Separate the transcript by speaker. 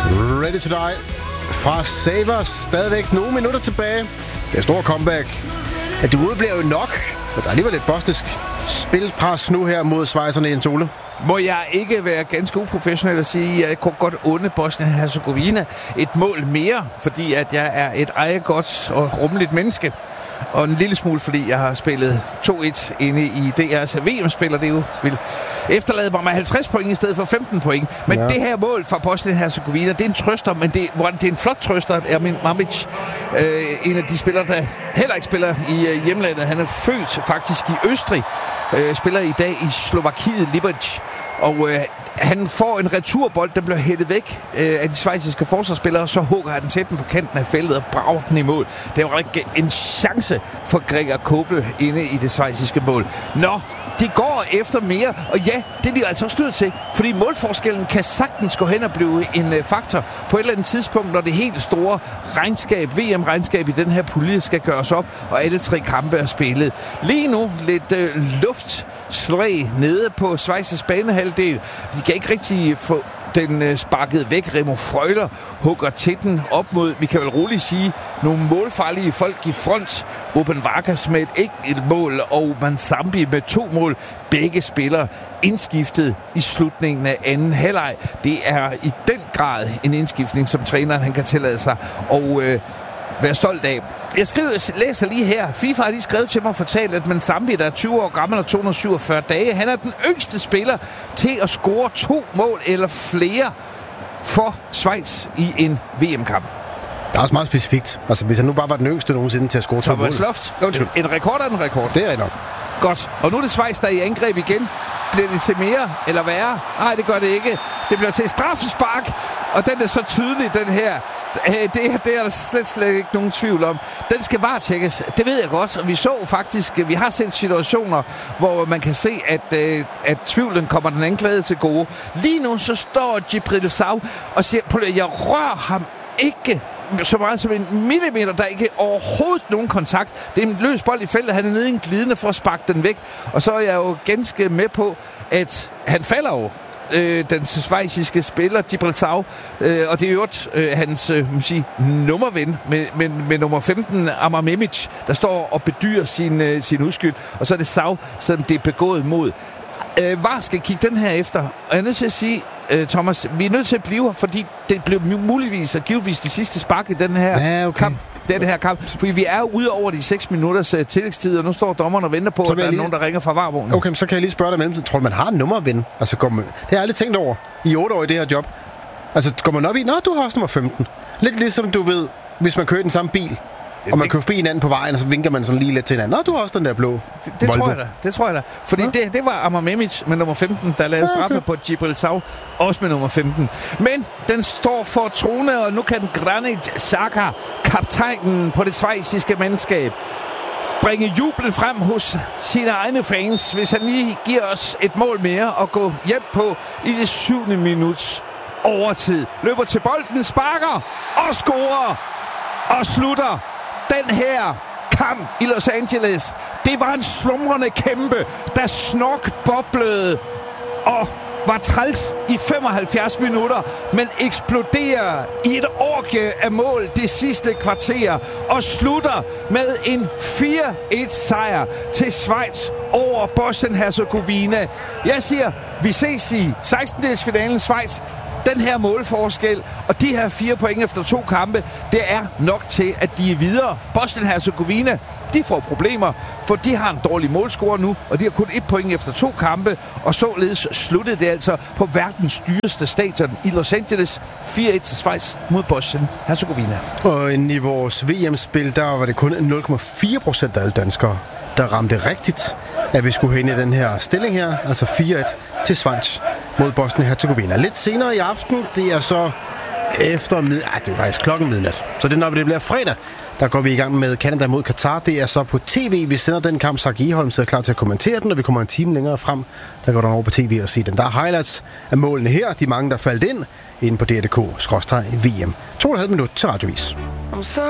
Speaker 1: Ready to Die fra Savers. Stadigvæk nogle minutter tilbage. Det er stor comeback. At det udeblev jo nok, men der er alligevel et bosnisk spilpres nu her mod schweizerne i en Ole.
Speaker 2: Må jeg ikke være ganske uprofessionel og sige, at jeg kunne godt unde Bosnien-Herzegovina et mål mere, fordi at jeg er et ejegodt og rummeligt menneske. Og en lille smule, fordi jeg har spillet 2-1 inde i DR's VM-spil, og det jo vil efterlade mig med 50 point i stedet for 15 point. Men det her mål fra Bosnien-Herzegovina, det er en trøster, men det er en flot trøster. Ermin Mamić, en af de spillere, der heller ikke spiller i hjemlandet. Han er født faktisk i Østrig, spiller i dag i Slovakiet, Liberec. Og han får en returbold, der bliver hættet væk af de schweiziske forsvarsspillere, så hugger han til den på kanten af feltet og brager den i mål. Det var ikke en chance for Gregor Kobel inde i det schweiziske mål. Nå, de går efter mere, og ja, det er de altså også nødt til, fordi målforskellen kan sagtens gå hen og blive en faktor på et eller andet tidspunkt, når det helt store regnskab, VM-regnskab i den her pulje skal gøres op, og alle 3 kampe er spillet. Lige nu lidt luftslag nede på Schweizers banehalvdel. De kan ikke rigtig få den sparket væk. Remo Freuler hugger til den op mod, vi kan vel roligt sige, nogle målfarlige folk i front. Ruben Vargas med et mål, og Manzambi med 2 mål. Begge spillere indskiftet i slutningen af anden halvleg. Det er i den grad en indskiftning, som træneren han kan tillade sig og være stolt af. Jeg læser lige her. FIFA har lige skrevet til mig og fortalt, at Manzambi, der er 20 år gammel og 247 dage, han er den yngste spiller til at score 2 mål eller flere for Schweiz i en VM-kamp.
Speaker 1: Det er også meget specifikt. Altså, hvis han nu bare var den yngste nogensinde til at score 2 mål.
Speaker 2: Thomas Loft. En rekord er en rekord.
Speaker 1: Det er nok.
Speaker 2: Godt. Og nu er det Schweiz, der er i angreb igen. Bliver det til mere eller værre? Nej, det gør det ikke. Det bliver til straffespark, og den er så tydelig, den her. Det er der slet ikke nogen tvivl om. Den skal varetjekkes. Det ved jeg godt. Og vi så faktisk, vi har set situationer, hvor man kan se, at tvivlen kommer den anklagede til gode. Lige nu så står Djibril Sow og siger, jeg rører ham ikke så meget som en millimeter. Der er ikke overhovedet nogen kontakt. Det er en løs bold i feltet. Han er nede i en glidende for at sparke den væk. Og så er jeg jo ganske med på, at han falder jo. Den schweiziske spiller, Djibril Sow, og det er jo hans nummerven med nummer 15, Amar Memic, der står og bedyrer sin uskyld. Og så er det Sow, som det er begået mod. VAR skal kigge den her efter. Og jeg er nødt til at sige, Thomas, vi er nødt til at blive her, fordi det blev muligvis og givetvis de sidste spark i den her kamp. Det her kamp. Fordi vi er ude over de 6 minutters tillægstid, og nu står dommeren og venter på, at der er nogen, der ringer fra VAR-vognen.
Speaker 1: Okay, så kan jeg lige spørge dig mellemtiden. Tror du, man har en nummerven? Altså, det har jeg aldrig tænkt over i 8 år i det her job. Altså, går man op i, du har også nummer 15. Lidt ligesom du ved, hvis man kører den samme bil, og man kører forbi hinanden på vejen, og så vinker man sådan lige lidt til hinanden. Du har også den der blå Volvo.
Speaker 2: Det tror jeg da. Fordi det var Amar Memic med nummer 15, der lavede straffe på Djibril Sow, også med nummer 15. Men den står for trone, og nu kan Granit Xhaka, kaptajnen på det schweiziske mandskab, bringe jublen frem hos sine egne fans, hvis han lige giver os et mål mere og gå hjem på i det 7. minuts overtid. Løber til bolden, sparker og scorer og slutter den her kamp i Los Angeles. Det var en slumrende kæmpe, der boblede og var træls i 75 minutter, men eksploderer i et orgie af mål det sidste kvarter og slutter med en 4-1 sejr til Schweiz over Bosnien-Herzegovina. Jeg siger, vi ses i 16-delsfinalen Schweiz. Den her målforskel og de her 4 point efter 2 kampe, det er nok til, at de er videre. Bosnien-Herzegovina, de får problemer, for de har en dårlig målscore nu, og de har kun 1 point efter 2 kampe, og således sluttede det altså på verdens dyreste stadion i Los Angeles. 4-1 til Schweiz mod Bosnien-Herzegovina.
Speaker 1: Og i vores VM-spil, der var det kun 0,4% af alle danskere, der ramte rigtigt, at vi skulle hen i den her stilling her, altså 4-1 til Schweiz mod Bosnien-Herzegovina. Lidt senere i aften, det er så efter det er faktisk klokken midnat. Så det, når det bliver fredag, der går vi i gang med Canada mod Katar. Det er så på tv, vi sender den kamp. Sark Eholm sidder klar til at kommentere den, og vi kommer en time længere frem. Der går der over på tv og se den. Der er highlights af målene her, de mange, der faldt ind på DR.dk/VM. 2,5 minutter til radiovis.